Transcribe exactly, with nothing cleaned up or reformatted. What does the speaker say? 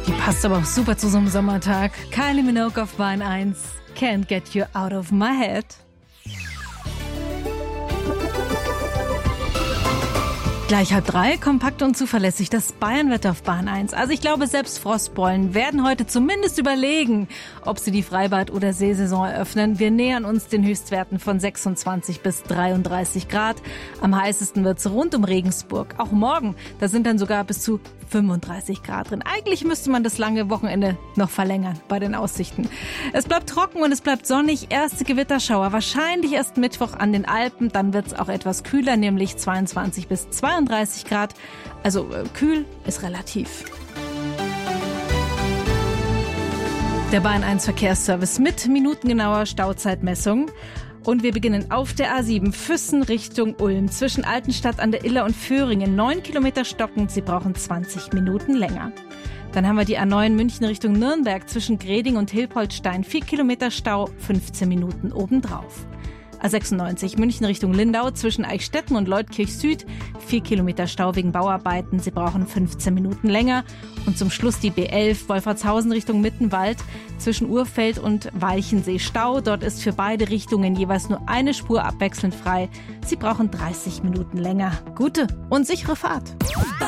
Die passt aber auch super zu so einem Sommertag. Kylie Minogue auf Bahn eins. Can't get you out of my head. Gleich halb drei, kompakt und zuverlässig, das Bayernwetter auf Bahn eins. Also ich glaube, selbst Frostbollen werden heute zumindest überlegen, ob sie die Freibad- oder Seesaison eröffnen. Wir nähern uns den Höchstwerten von sechsundzwanzig bis dreiunddreißig Grad. Am heißesten wird's rund um Regensburg. Auch morgen, da sind dann sogar bis zu fünfunddreißig Grad drin. Eigentlich müsste man das lange Wochenende noch verlängern bei den Aussichten. Es bleibt trocken und es bleibt sonnig. Erste Gewitterschauer, wahrscheinlich erst Mittwoch an den Alpen. Dann wird's auch etwas kühler, nämlich zweiundzwanzig bis zweiunddreißig Grad. Also äh, kühl ist relativ. Der Bahn eins Verkehrsservice mit minutengenauer Stauzeitmessung. Und wir beginnen auf der A sieben, Füssen Richtung Ulm, zwischen Altenstadt an der Iller und Föhringen. Neun Kilometer stockend, Sie brauchen zwanzig Minuten länger. Dann haben wir die A neun München Richtung Nürnberg, zwischen Greding und Hilpoltstein. Vier Kilometer Stau, fünfzehn Minuten obendrauf. A sechsundneunzig München Richtung Lindau, zwischen Eichstätten und Leutkirch Süd. Vier Kilometer Stau wegen Bauarbeiten. Sie brauchen fünfzehn Minuten länger. Und zum Schluss die B elf, Wolfratshausen Richtung Mittenwald, zwischen Urfeld und Walchensee Stau. Dort ist für beide Richtungen jeweils nur eine Spur abwechselnd frei. Sie brauchen dreißig Minuten länger. Gute und sichere Fahrt.